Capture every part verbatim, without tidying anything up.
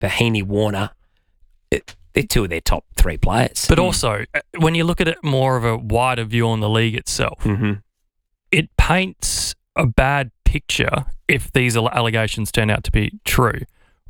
for Heaney Warner, it, they're two of their top three players. But also, when you look at it more of a wider view on the league itself, mm-hmm. it paints a bad picture if these allegations turn out to be true.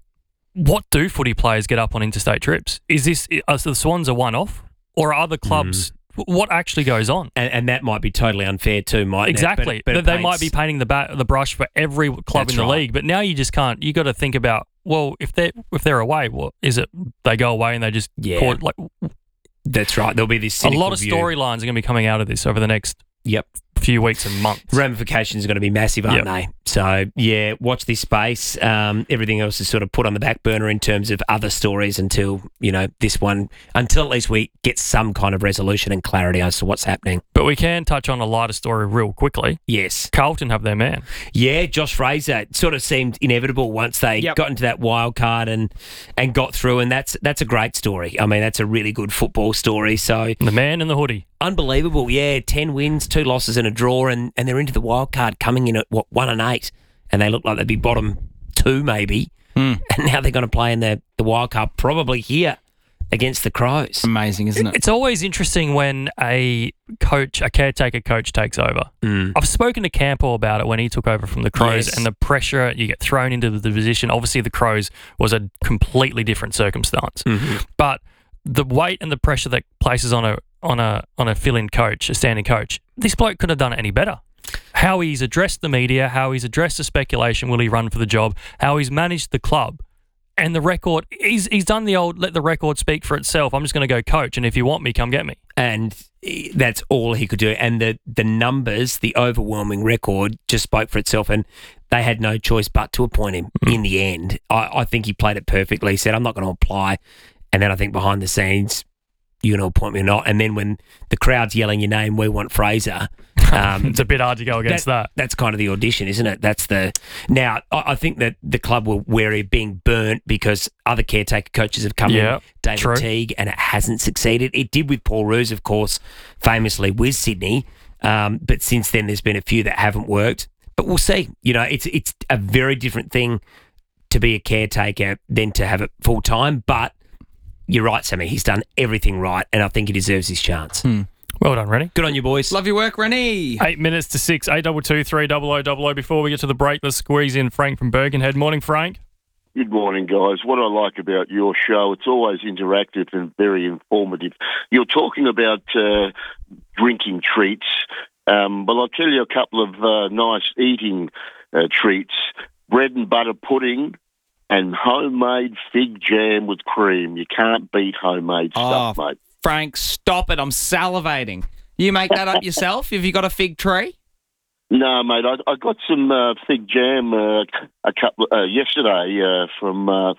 What do footy players get up on interstate trips? Is this are the Swans a one-off, or are other clubs? Mm. What actually goes on? And, and that might be totally unfair too, might exactly. It? But, but they paints... might be painting the ba- the brush for every club That's in the right. league. But now you just can't. You got to think about well, if they if they're away, well, is it they go away and they just yeah. caught, like That's right. There'll be this a lot of view. storylines are going to be coming out of this over the next yep. few weeks and months. Ramifications are going to be massive, aren't yep. they? So, yeah, watch this space. Um, everything else is sort of put on the back burner in terms of other stories until, you know, this one, until at least we get some kind of resolution and clarity as to what's happening. But we can touch on a lighter story real quickly. Yes. Carlton have their man. Yeah, Josh Fraser. It sort of seemed inevitable once they yep. got into that wild card and and got through, and that's that's a great story. I mean, that's a really good football story. So the man in the hoodie. Unbelievable, yeah. Ten wins, two losses and a draw, and, and they're into the wild card coming in at, what, one and eight, and they look like they'd be bottom two maybe, mm. and now they're going to play in the, the wild card probably here against the Crows. Amazing, isn't it? It's always interesting when a coach, a caretaker coach takes over. Mm. I've spoken to Campbell about it when he took over from the Crows Yes. and the pressure you get thrown into the position. Obviously, the Crows was a completely different circumstance, mm-hmm. but the weight and the pressure that places on a on a on a fill-in coach, a standing coach, this bloke couldn't have done it any better. How he's addressed the media, how he's addressed the speculation, will he run for the job, how he's managed the club, and the record, he's he's done the old, let the record speak for itself. I'm just going to go coach, and if you want me, come get me. And that's all he could do. And the, the numbers, the overwhelming record just spoke for itself, and they had no choice but to appoint him Mm. in the end. I, I think he played it perfectly. He said, I'm not going to apply. And then I think behind the scenes, you're going to appoint me or not. And then when the crowd's yelling your name, we want Fraser. Um, it's a bit hard to go against that, that. That's kind of the audition, isn't it? That's the now. I, I think that the club were wary of being burnt because other caretaker coaches have come yeah, in, David true. Teague, and it hasn't succeeded. It did with Paul Roos, of course, famously with Sydney. Um, but since then, there's been a few that haven't worked. But we'll see. You know, it's it's a very different thing to be a caretaker than to have it full time. But you're right, Sammy. He's done everything right, and I think he deserves his chance. Hmm. Well done, Rennie. Good on you, boys. Love your work, Rennie. Eight minutes to six, eight double two three double o double o. Before we get to the break, let's squeeze in Frank from Birkenhead. Morning, Frank. Good morning, guys. What I like about your show, it's always interactive and very informative. You're talking about uh, drinking treats, um, but I'll tell you a couple of uh, nice eating uh, treats. Bread and butter pudding and homemade fig jam with cream. You can't beat homemade stuff, Oh, mate. Frank, stop it. I'm salivating. You make that up yourself? Have you got a fig tree? No, mate. I, I got some uh, fig jam uh, a couple uh, yesterday uh, from uh,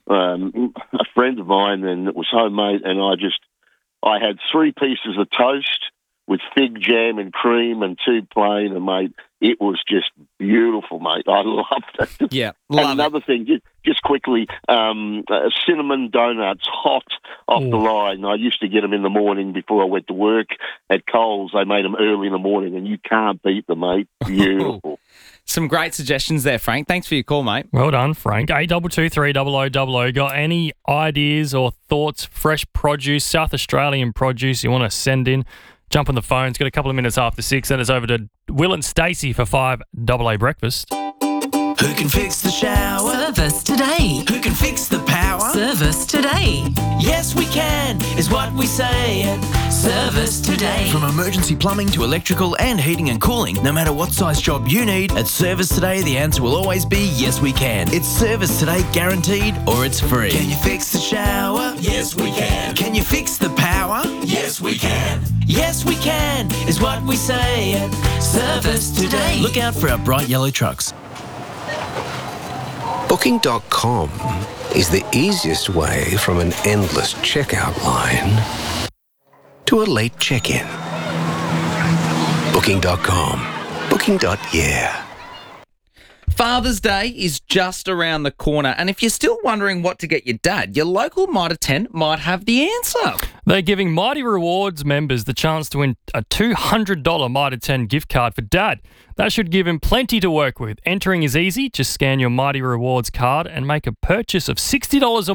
um, a friend of mine, and it was homemade. And I just, I had three pieces of toast with fig jam and cream, and two plain. And mate, it was just beautiful, mate. I loved it. Yeah, and love another it. thing, just, just quickly, um, uh, cinnamon donuts, hot off Ooh. the line. I used to get them in the morning before I went to work at Coles. They made them early in the morning, and you can't beat them, mate. Beautiful. Some great suggestions there, Frank. Thanks for your call, mate. Well done, Frank. eight double two three double o double o. Got any ideas or thoughts, fresh produce, South Australian produce you want to send in? Jump on the phone. It's got a couple of minutes after six. Send us over to Will and Stacey for five double A breakfast. Who can fix the shower? Service today. Who can fix the power? Service today. Yes, we can, is what we say at Service Today. From emergency plumbing to electrical and heating and cooling, no matter what size job you need, at Service Today, the answer will always be yes, we can. It's Service Today guaranteed, or it's free. Can you fix the shower? Yes, we can. Can you fix the power? Yes, we can. Yes, we can, is what we say at Service Today. Look out for our bright yellow trucks. Booking dot com is the easiest way from an endless checkout line to a late check-in. Booking dot com. Booking. Yeah. Father's Day is just around the corner, and if you're still wondering what to get your dad, your local Mitre tent might have the answer. They're giving Mighty Rewards members the chance to win a two hundred dollars Mitre ten gift card for Dad. That should give him plenty to work with. Entering is easy. Just scan your Mighty Rewards card and make a purchase of sixty dollars or